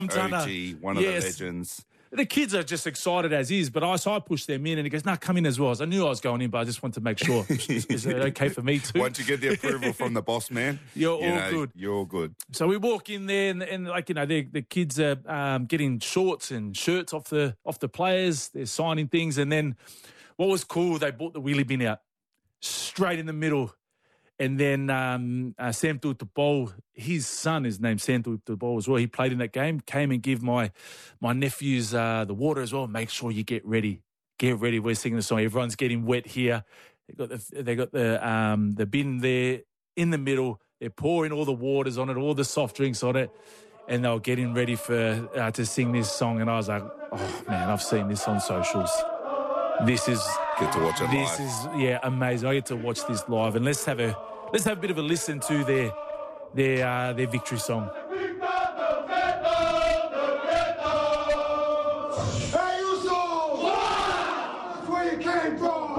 OG, one of the legends. The kids are just excited as is, but I pushed them in and he goes, no, come in as well. I knew I was going in, but I just wanted to make sure. Is it okay for me too? Once you get the approval from the boss man, you're all good. You're all good. So we walk in there and like, the kids are getting shorts and shirts off the players. They're signing things. And then what was cool, they brought the wheelie bin out straight in the middle. And then Sam Tuitupou, his son is named Sam Tuitupou as well. He played in that game, came and give my nephews the water as well. Make sure you get ready. Get ready. We're singing the song. Everyone's getting wet here. They got the bin there in the middle. They're pouring all the waters on it, all the soft drinks on it. And they were getting ready for to sing this song. And I was like, oh, man, I've seen this on socials. This is... Get to watch it live. This is, amazing. I get to watch this live. And let's have a bit of a listen to their victory song. Hey, Uso! That's where you came from!